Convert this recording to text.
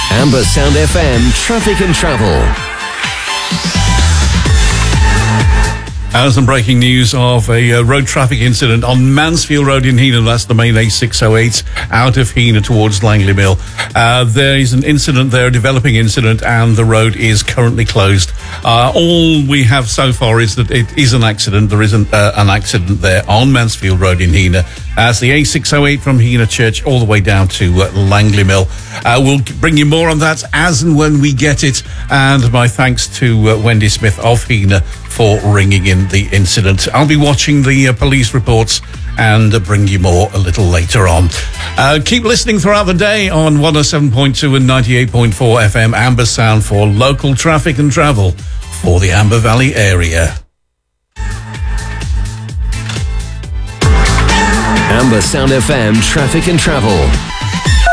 Amber Sound FM Traffic and Travel. Some breaking news of a road traffic incident on Mansfield Road in Heanor. That's the main A608 out of Heanor towards Langley Mill. There is an incident there, a developing incident, and the road is currently closed. All we have so far is that it is an accident. There isn't an accident there on Mansfield Road in Heanor. As the A608 from Heanor Church all the way down to Langley Mill. We'll bring you more on that as and when we get it. And my thanks to Wendy Smith of Heanor for ringing in the incident. I'll be watching the police reports and bring you more a little later on. Keep listening throughout the day on 107.2 and 98.4 FM Amber Sound for local traffic and travel for the Amber Valley area. Amber Sound FM Traffic and Travel.